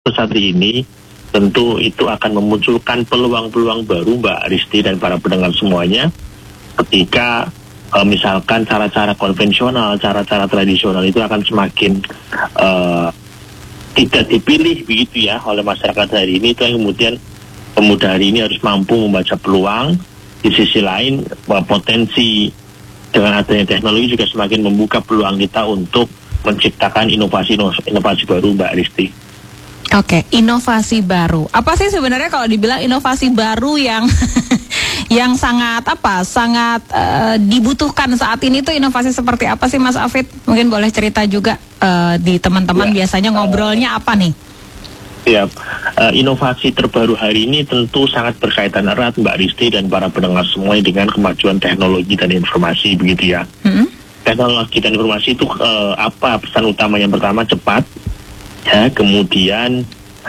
Satri ini tentu itu akan memunculkan peluang-peluang baru Mbak Risti dan para pendengar semuanya ketika misalkan cara-cara konvensional, cara-cara tradisional itu akan semakin tidak dipilih begitu ya oleh masyarakat hari ini. Itu yang kemudian pemuda hari ini harus mampu membaca peluang. Di sisi lain potensi dengan adanya teknologi juga semakin membuka peluang kita untuk menciptakan inovasi baru Mbak Risti. Oke, inovasi baru. Apa sih sebenarnya kalau dibilang inovasi baru yang yang sangat dibutuhkan saat ini tuh inovasi seperti apa sih Mas Afid? Mungkin boleh cerita juga di teman-teman biasanya ngobrolnya apa nih? Ya, inovasi terbaru hari ini tentu sangat berkaitan erat Mbak Risti dan para pendengar semuanya dengan kemajuan teknologi dan informasi begitu ya. Teknologi dan informasi itu apa pesan utama? Yang pertama cepat. Ya, kemudian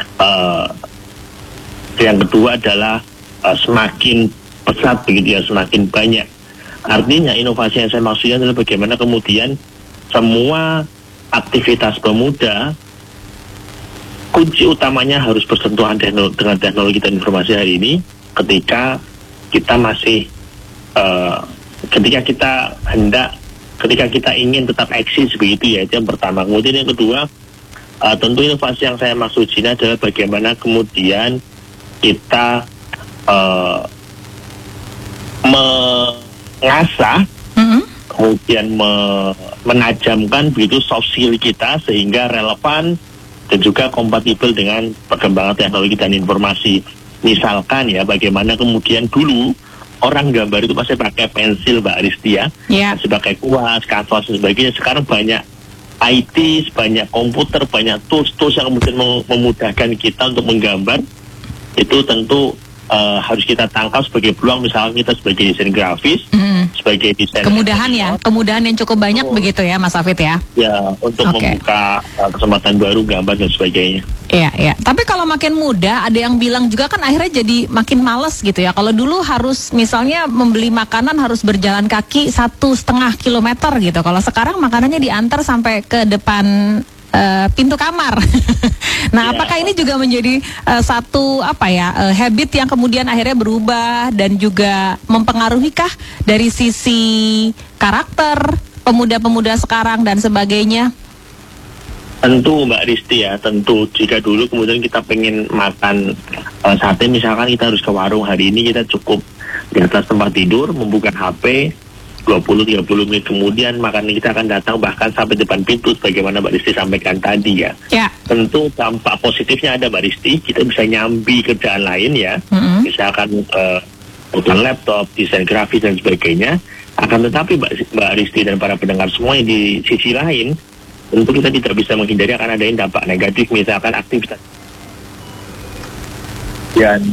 yang kedua adalah semakin pesat begitu ya, semakin banyak. Artinya inovasi yang saya maksudnya adalah bagaimana kemudian semua aktivitas pemuda kunci utamanya harus bersentuhan dengan teknologi dan informasi hari ini ketika kita masih ketika kita ingin tetap eksis begitu ya, itu yang pertama. Kemudian yang kedua, tentu inovasi yang saya maksud sini adalah bagaimana kemudian kita mengasah, kemudian menajamkan begitu soft skill kita sehingga relevan dan juga kompatibel dengan perkembangan teknologi dan informasi. Misalkan ya, bagaimana kemudian dulu orang gambar itu pasti pakai pensil Mbak Risti ya, masih pakai kuas, kanvas dan sebagainya. Sekarang banyak IT, banyak komputer, banyak tools yang kemudian memudahkan kita untuk menggambar. Itu tentu harus kita tangkap sebagai peluang, misalnya kita sebagai desain grafis, sebagai desain kemudahan yang cukup banyak begitu ya Mas Afid ya. Ya, untuk membuka kesempatan baru gambar dan sebagainya. Iya. Tapi kalau makin muda, ada yang bilang juga kan akhirnya jadi makin males gitu ya. Kalau dulu harus misalnya membeli makanan harus berjalan kaki 1,5 kilometer gitu. Kalau sekarang makanannya diantar sampai ke depan pintu kamar. Nah, apakah ini juga menjadi satu habit yang kemudian akhirnya berubah dan juga mempengaruhikah dari sisi karakter pemuda-pemuda sekarang dan sebagainya? Tentu Mbak Risti ya, tentu jika dulu kemudian kita pengen makan sate misalkan kita harus ke warung, hari ini kita cukup di atas tempat tidur membuka HP 20-30 menit kemudian makanan kita akan datang bahkan sampai depan pintu sebagaimana Mbak Risti sampaikan tadi ya. Tentu dampak positifnya ada Mbak Risti, kita bisa nyambi kerjaan lain ya, misalkan bukan laptop, desain grafis dan sebagainya. Akan tetapi Mbak Risti dan para pendengar semuanya di sisi lain tentu kita tidak bisa menghindari akan ada dampak negatif, misalkan aktivitas dan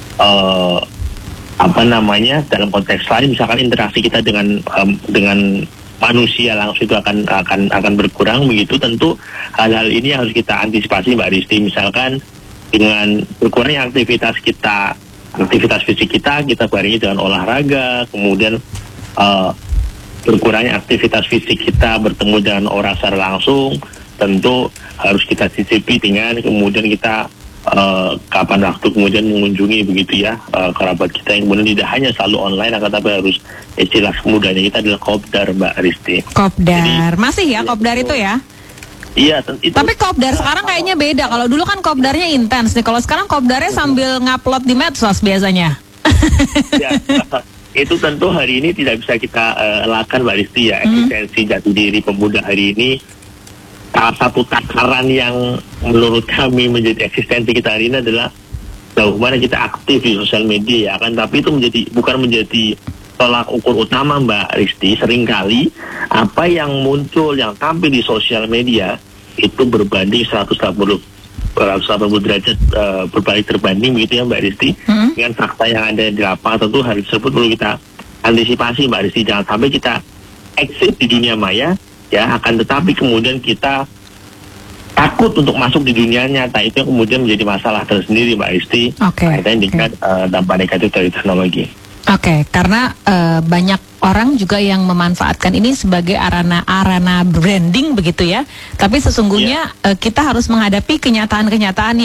dalam konteks lain misalkan interaksi kita dengan manusia langsung itu akan berkurang begitu. Tentu hal-hal ini harus kita antisipasi Mbak Risti, misalkan dengan berkurangnya aktivitas fisik kita barengi dengan olahraga, kemudian berkurangnya aktivitas fisik kita bertemu dengan orang secara langsung, tentu harus kita sisipi dengan kemudian kita kapan waktu kemudian mengunjungi begitu ya kerabat kita yang kemudian tidak hanya selalu online, akan tapi harus istilah mudanya kita adalah kopdar Mbak Risti. Kopdar. Jadi, masih ya kopdar itu ya? Iya. Tapi kopdar sekarang kayaknya beda. Kalau dulu kan kopdarnya intens nih. Kalau sekarang kopdarnya sambil ngupload di medsos biasanya. Ya, itu tentu hari ini tidak bisa kita elakkan Mbak Risti ya. Eksistensi jati diri pemuda hari ini salah satu takaran yang menurut kami menjadi eksistensi kita hari ini adalah sejauh mana kita aktif di sosial media ya kan. Tapi itu bukan menjadi tolak ukur utama Mbak Risti. Seringkali apa yang muncul, yang tampil di sosial media itu berbanding 180 derajat berbalik terbanding begitu ya Mbak Risti dengan fakta yang ada di lapangan. Tentu hal tersebut perlu kita antisipasi Mbak Risti, jangan sampai kita exit di dunia maya ya, akan tetapi kemudian kita takut untuk masuk di dunia nyata. Itu yang kemudian menjadi masalah tersendiri Mbak Risti dengan dampak negatif dari teknologi. Karena banyak orang juga yang memanfaatkan ini sebagai arana branding begitu ya. Tapi sesungguhnya kita harus menghadapi kenyataan-kenyataan